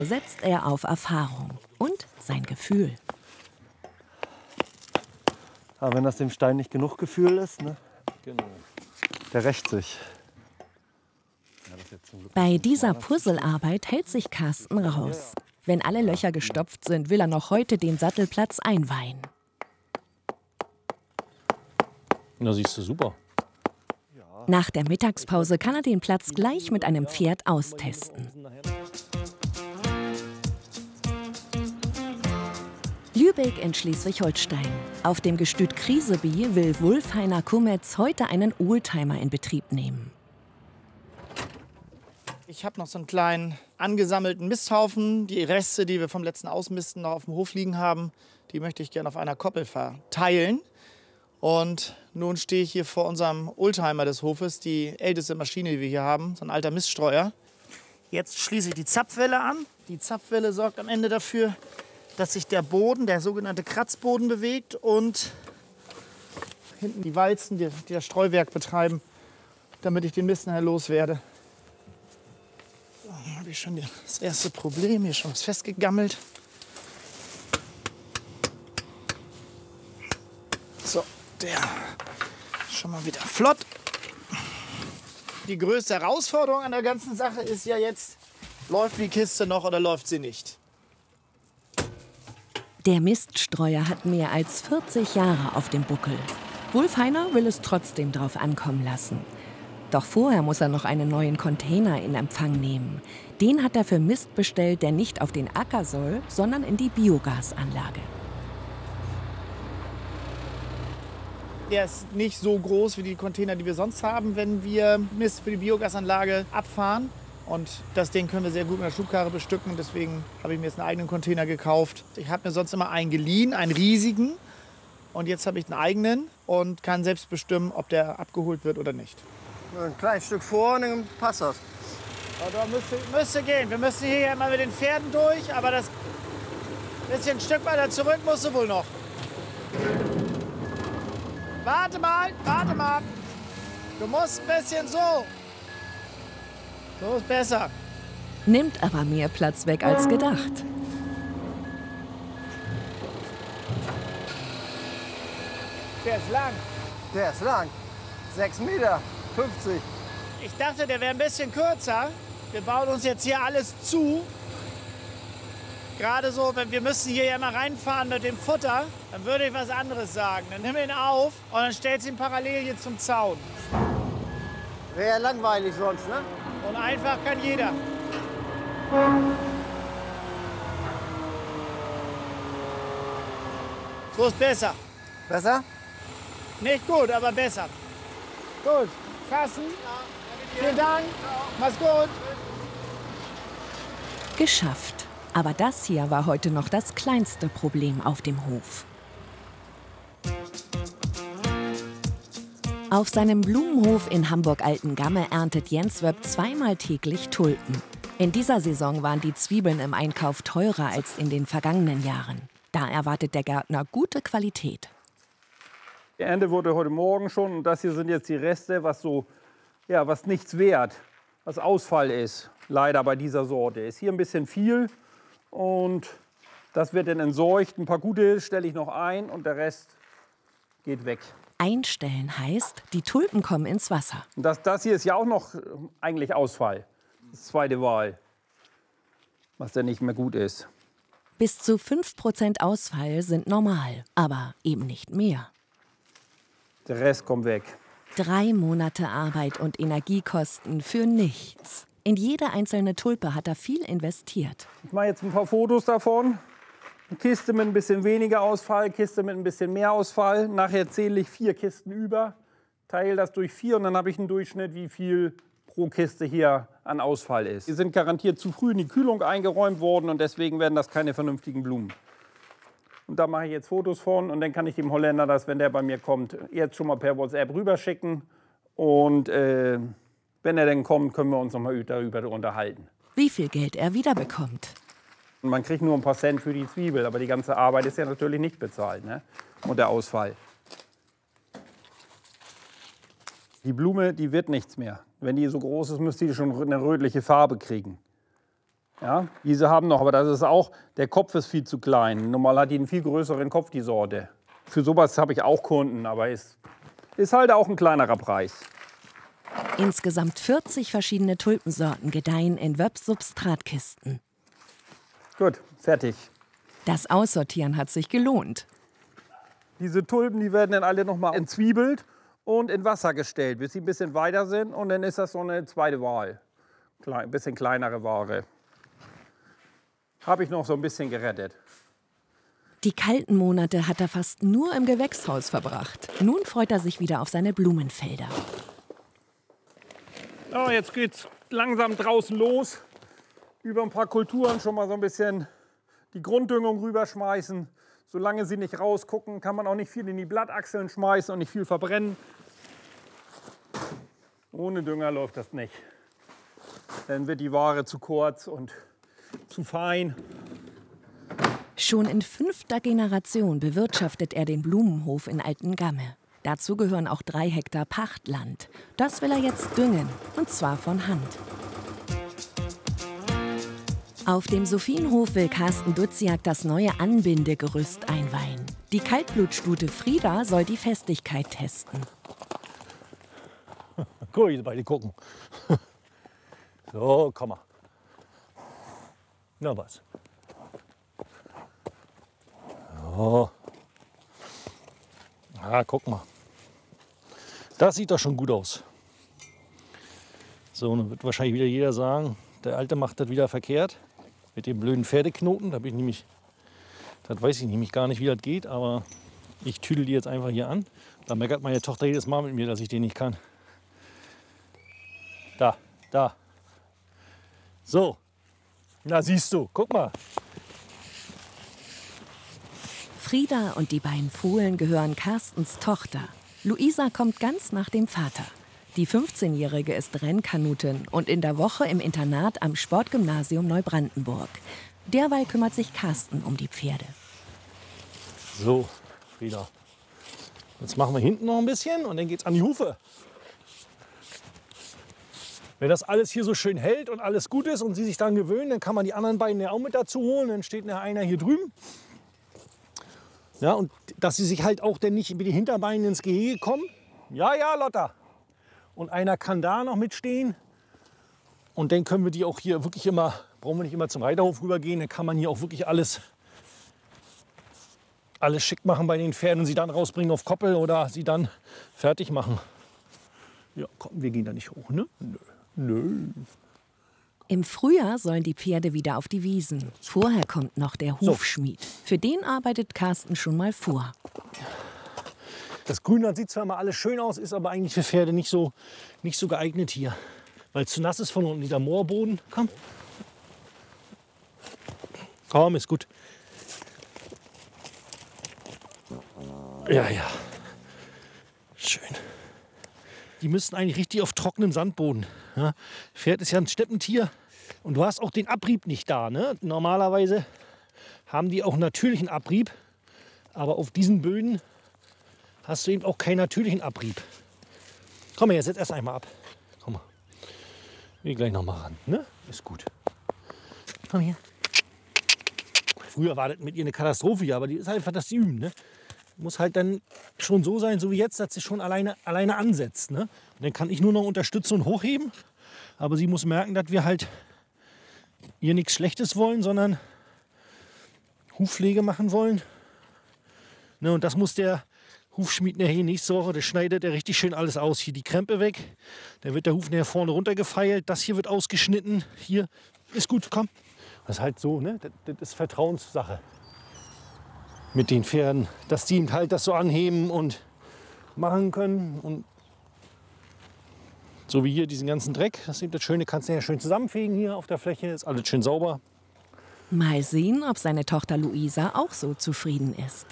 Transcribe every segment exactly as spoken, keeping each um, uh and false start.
setzt er auf Erfahrung und sein Gefühl. Aber wenn das dem Stein nicht genug Gefühl ist, ne? Genau. Der rächt sich. Bei dieser Puzzlearbeit hält sich Carsten raus. Wenn alle Löcher gestopft sind, will er noch heute den Sattelplatz einweihen. Na, siehst du, super. Nach der Mittagspause kann er den Platz gleich mit einem Pferd austesten. Lübeck in Schleswig-Holstein. Auf dem Gestüt Kriseby will Wulfheiner Kummetz heute einen Oldtimer in Betrieb nehmen. Ich habe noch so einen kleinen angesammelten Misthaufen. Die Reste, die wir vom letzten Ausmisten noch auf dem Hof liegen haben, die möchte ich gerne auf einer Koppel verteilen. Und nun stehe ich hier vor unserem Oldtimer des Hofes, die älteste Maschine, die wir hier haben, so ein alter Miststreuer. Jetzt schließe ich die Zapfwelle an. Die Zapfwelle sorgt am Ende dafür, dass sich der Boden, der sogenannte Kratzboden, bewegt und hinten die Walzen, die, die das Streuwerk betreiben, damit ich den Mist nachher loswerde. So, hier habe ich schon das erste Problem, hier ist schon was festgegammelt. So, der ist schon mal wieder flott. Die größte Herausforderung an der ganzen Sache ist ja jetzt, läuft die Kiste noch oder läuft sie nicht? Der Miststreuer hat mehr als vierzig Jahre auf dem Buckel. Wulfheiner will es trotzdem drauf ankommen lassen. Doch vorher muss er noch einen neuen Container in Empfang nehmen. Den hat er für Mist bestellt, der nicht auf den Acker soll, sondern in die Biogasanlage. Der ist nicht so groß wie die Container, die wir sonst haben, wenn wir Mist für die Biogasanlage abfahren. Und das Ding können wir sehr gut mit der Schubkarre bestücken. Deswegen habe ich mir jetzt einen eigenen Container gekauft. Ich habe mir sonst immer einen geliehen, einen riesigen. Und jetzt habe ich einen eigenen und kann selbst bestimmen, ob der abgeholt wird oder nicht. Ein kleines Stück vor und dann passt das. Ja, da müsste, müsste gehen. Wir müssen hier ja mal mit den Pferden durch. Aber das bisschen ein Stück weiter zurück musst du wohl noch. Warte mal, warte mal. Du musst ein bisschen so. So ist besser. Nimmt aber mehr Platz weg als gedacht. Der ist lang. Der ist lang. sechs Meter fünfzig. Ich dachte, der wäre ein bisschen kürzer. Wir bauen uns jetzt hier alles zu. Gerade so, wenn wir müssen hier ja mal reinfahren mit dem Futter, dann würde ich was anderes sagen. Dann nimm ihn auf und dann stellst ihn parallel hier zum Zaun. Wäre ja langweilig sonst, ne? Und einfach kann jeder. So ist besser. Besser? Nicht gut, aber besser. Gut, fassen. Vielen Dank. Mach's gut. Geschafft. Aber das hier war heute noch das kleinste Problem auf dem Hof. Auf seinem Blumenhof in Hamburg-Altengamme erntet Jens Wöpp zweimal täglich Tulpen. In dieser Saison waren die Zwiebeln im Einkauf teurer als in den vergangenen Jahren. Da erwartet der Gärtner gute Qualität. Die Ernte wurde heute Morgen schon und das hier sind jetzt die Reste, was so, ja, was nichts wert, was Ausfall ist, leider bei dieser Sorte. Ist hier ein bisschen viel und das wird dann entsorgt. Ein paar gute stelle ich noch ein und der Rest geht weg. Einstellen heißt, die Tulpen kommen ins Wasser. Und das, das hier ist ja auch noch eigentlich Ausfall. Das zweite Wahl, was dann nicht mehr gut ist. Bis zu fünf Prozent Ausfall sind normal, aber eben nicht mehr. Der Rest kommt weg. Drei Monate Arbeit und Energiekosten für nichts. In jede einzelne Tulpe hat er viel investiert. Ich mache jetzt ein paar Fotos davon. Eine Kiste mit ein bisschen weniger Ausfall, Kiste mit ein bisschen mehr Ausfall. Nachher zähle ich vier Kisten über, teile das durch vier und dann habe ich einen Durchschnitt, wie viel pro Kiste hier an Ausfall ist. Die sind garantiert zu früh in die Kühlung eingeräumt worden und deswegen werden das keine vernünftigen Blumen. Und da mache ich jetzt Fotos von und dann kann ich dem Holländer das, wenn der bei mir kommt, jetzt schon mal per WhatsApp rüberschicken. Und äh, wenn er dann kommt, können wir uns noch mal darüber unterhalten. Wie viel Geld er wiederbekommt. Man kriegt nur ein paar Cent für die Zwiebel, aber die ganze Arbeit ist ja natürlich nicht bezahlt, ne? Und der Ausfall. Die Blume, die wird nichts mehr. Wenn die so groß ist, müsste die schon eine rötliche Farbe kriegen. Ja, diese haben noch, aber das ist auch, der Kopf ist viel zu klein. Normal hat die einen viel größeren Kopf, die Sorte. Für sowas habe ich auch Kunden, aber ist, ist halt auch ein kleinerer Preis. Insgesamt vierzig verschiedene Tulpensorten gedeihen in Wöpp-Substratkisten. Gut, fertig. Das Aussortieren hat sich gelohnt. Diese Tulpen, die werden dann alle noch mal entzwiebelt und in Wasser gestellt, bis sie ein bisschen weiter sind. Und dann ist das so eine zweite Wahl. Ein bisschen kleinere Ware. Habe ich noch so ein bisschen gerettet. Die kalten Monate hat er fast nur im Gewächshaus verbracht. Nun freut er sich wieder auf seine Blumenfelder. Ja, jetzt geht's langsam draußen los. Über ein paar Kulturen schon mal so ein bisschen die Grunddüngung rüberschmeißen. Solange sie nicht rausgucken, kann man auch nicht viel in die Blattachseln schmeißen und nicht viel verbrennen. Ohne Dünger läuft das nicht. Dann wird die Ware zu kurz und zu fein. Schon in fünfter Generation bewirtschaftet er den Blumenhof in Altengamme. Dazu gehören auch drei Hektar Pachtland. Das will er jetzt düngen, und zwar von Hand. Auf dem Sophienhof will Carsten Duziak das neue Anbindegerüst einweihen. Die Kaltblutstute Frieda soll die Festigkeit testen. Guck, wie beide gucken. So, komm mal. Na was? So. Ah, guck mal. Das sieht doch schon gut aus. So, dann wird wahrscheinlich wieder jeder sagen, der Alte macht das wieder verkehrt. Mit dem blöden Pferdeknoten. Da bin ich nämlich, das weiß ich nämlich gar nicht, wie das geht, aber ich tüdel die jetzt einfach hier an. Da meckert meine Tochter jedes Mal mit mir, dass ich den nicht kann. Da, da. So. Na siehst du, guck mal. Frieda und die beiden Fohlen gehören Carstens Tochter. Luisa kommt ganz nach dem Vater. Die fünfzehnjährige ist Rennkanutin und in der Woche im Internat am Sportgymnasium Neubrandenburg. Derweil kümmert sich Carsten um die Pferde. So, Frieda. Jetzt machen wir hinten noch ein bisschen und dann geht's an die Hufe. Wenn das alles hier so schön hält und alles gut ist und sie sich dann gewöhnen, dann kann man die anderen beiden ja auch mit dazu holen. Dann steht nachher einer hier drüben. Ja, und dass sie sich halt auch dann nicht mit den Hinterbeinen ins Gehege kommen. Ja, ja, Lotta. Und einer kann da noch mitstehen. Und dann können wir die auch hier wirklich immer, brauchen wir nicht immer zum Reiterhof rübergehen. Dann kann man hier auch wirklich alles, alles schick machen bei den Pferden und sie dann rausbringen auf Koppel oder sie dann fertig machen. Ja, komm, wir gehen da nicht hoch, ne? Nö. Nö. Im Frühjahr sollen die Pferde wieder auf die Wiesen. Vorher kommt noch der Hufschmied. Für den arbeitet Carsten schon mal vor. Das Grünland sieht zwar mal alles schön aus, ist aber eigentlich für Pferde nicht so, nicht so geeignet hier. Weil es zu nass ist von unten, dieser Moorboden. Komm. Komm, ist gut. Ja, ja. Schön. Die müssten eigentlich richtig auf trockenem Sandboden. Ja, Pferd ist ja ein Steppentier und du hast auch den Abrieb nicht da. Ne? Normalerweise haben die auch natürlichen Abrieb, aber auf diesen Böden hast du eben auch keinen natürlichen Abrieb. Komm mal, jetzt setz erst einmal ab. Komm mal. Ich will gleich noch mal ran. Ne? Ist gut. Komm hier. Früher war das mit ihr eine Katastrophe, ja, aber die ist einfach das Üben. Ne? Muss halt dann schon so sein, so wie jetzt, dass sie schon alleine, alleine ansetzt. Ne? Und dann kann ich nur noch unterstützen und hochheben. Aber sie muss merken, dass wir halt ihr nichts Schlechtes wollen, sondern Hufpflege machen wollen. Ne? Und das muss der Hufschmied nachher nächste Woche, der schneidet er richtig schön alles aus. Hier die Krempe weg, dann wird der Huf nachher vorne runtergefeilt. Das hier wird ausgeschnitten. Hier ist gut, komm. Das ist halt so, ne? Das, das ist Vertrauenssache mit den Pferden, dass die halt das so anheben und machen können. Und so wie hier diesen ganzen Dreck, das ist eben das Schöne, kannst du ja schön zusammenfegen hier auf der Fläche, ist alles schön sauber. Mal sehen, ob seine Tochter Luisa auch so zufrieden ist.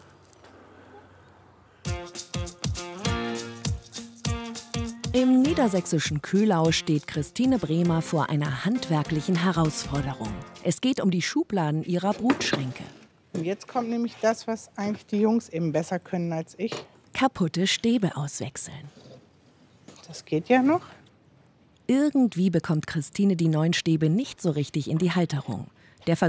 Im niedersächsischen Kühlau steht Christine Bremer vor einer handwerklichen Herausforderung. Es geht um die Schubladen ihrer Brutschränke. Und jetzt kommt nämlich das, was eigentlich die Jungs eben besser können als ich. Kaputte Stäbe auswechseln. Das geht ja noch. Irgendwie bekommt Christine die neuen Stäbe nicht so richtig in die Halterung.